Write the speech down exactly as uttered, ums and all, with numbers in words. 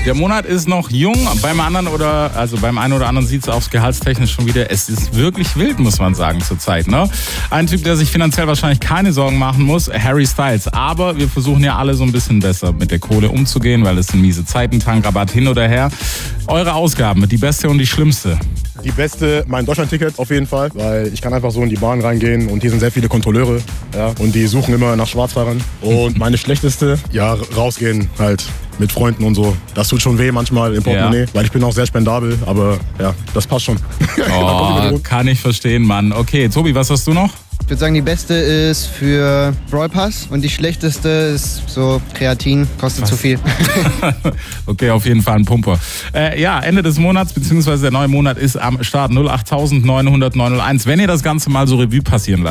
Der Monat ist noch jung. Beim anderen oder also beim einen oder anderen sieht es aufs Gehaltstechnisch schon wieder. Es ist wirklich wild, muss man sagen, zurzeit. Ne? Ein Typ, der sich finanziell wahrscheinlich keine Sorgen machen muss, Harry Styles. Aber wir versuchen ja alle so ein bisschen besser mit der Kohle umzugehen, weil es sind miese Zeiten, Tankrabatt hin oder her. Eure Ausgaben, die beste und die schlimmste. Die beste, mein Deutschland-Ticket auf jeden Fall, weil ich kann einfach so in die Bahn reingehen und hier sind sehr viele Kontrolleure, ja, und die suchen immer nach Schwarzfahrern. Und meine schlechteste, ja, rausgehen halt mit Freunden und so. Das tut schon weh manchmal im Portemonnaie, ja. Weil ich bin auch sehr spendabel, aber ja, das passt schon. Oh, kann ich verstehen, Mann. Okay, Tobi, was hast du noch? Ich würde sagen, die beste ist für Brawl Pass und die schlechteste ist so Kreatin, kostet Was? zu viel. Okay, auf jeden Fall ein Pumper. Äh, ja, Ende des Monats, beziehungsweise der neue Monat ist am Start null acht neunhundert neunhunderteins. Wenn ihr das Ganze mal so Revue passieren lasst,